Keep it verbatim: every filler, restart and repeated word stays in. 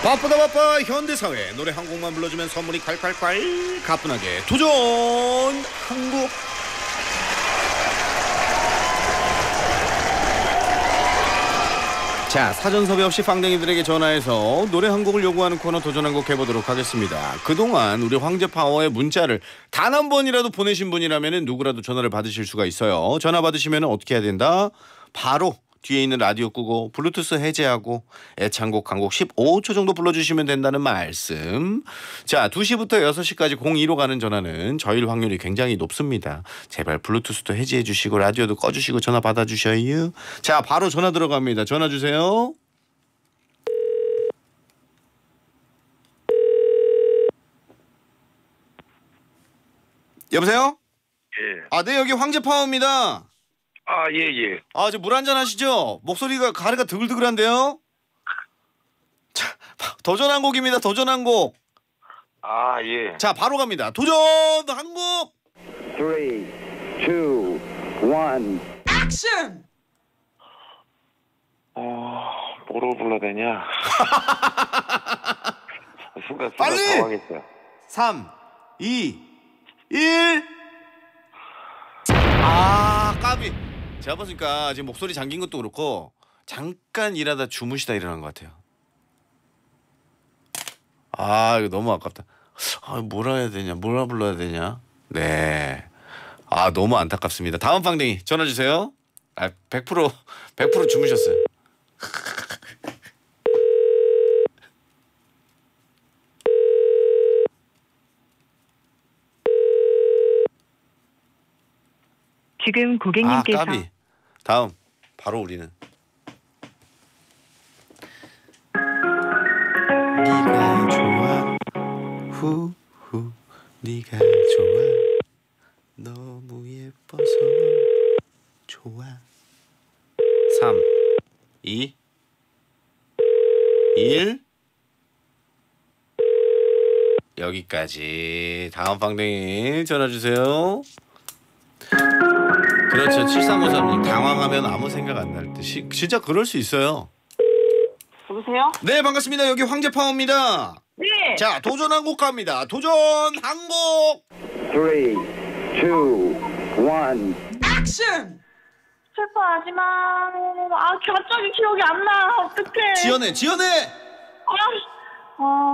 바쁘다 바빠 현대사회 노래 한 곡만 불러주면 선물이 콸콸콸 가뿐하게 도전 한곡. 자, 사전 섭외 없이 빵댕이들에게 전화해서 노래 한 곡을 요구하는 코너 도전 한 곡 해보도록 하겠습니다. 그동안 우리 황제파워의 문자를 단 한 번이라도 보내신 분이라면 누구라도 전화를 받으실 수가 있어요. 전화 받으시면 어떻게 해야 된다? 바로 뒤에 있는 라디오 끄고 블루투스 해제하고 애창곡 한 곡 십오 초 정도 불러주시면 된다는 말씀. 자, 두 시부터 여섯 시까지 공이로 가는 전화는 저일 확률이 굉장히 높습니다. 제발 블루투스도 해제해 주시고 라디오도 꺼주시고 전화 받아주셔요. 자, 바로 전화 들어갑니다. 전화 주세요. 여보세요? 예. 아, 네, 여기 황제파워입니다. 아, 예, 예. 아, 저 물 한잔 하시죠? 목소리가 가래가 드글드글한데요? 자, 도전 한 곡입니다. 도전 한 곡. 아, 예. 자, 바로 갑니다. 도전 한 곡. Three, two, one. 액션! 어, 뭐로 불러야 되냐? 순간, 순간 빨리! 당황했어요. 삼, 이, 일. 아, 까비. 제가 봤으니까 지금 목소리 잠긴 것도 그렇고 잠깐 일하다 주무시다 일어난 것 같아요. 아, 이거 너무 아깝다. 아, 뭐라 해야 되냐, 뭐라 불러야 되냐. 네. 아, 너무 안타깝습니다. 다음 빵댕이 전화 주세요. 아, 백 퍼센트 백 퍼센트 주무셨어요. 지금 고객님께서 아, 까비. 다음 바로 우리는 네가 좋아 후후 네가 좋아 너무 예뻐서 좋아. 삼, 이, 일. 여기까지. 다음 빵댕이 전화 주세요. 그렇죠. 칠삼오삼님 당황하면 아무 생각 안 날 듯. 진짜 그럴 수 있어요. 여보세요? 네, 반갑습니다. 여기 황제파워입니다. 네. 자, 도전 한 곡 갑니다. 도전 한 곡. Three, two, one. 액션! 슬퍼하지마. 아, 갑자기 기억이 안 나. 어떡해. 지연해, 지연해. 아, 아,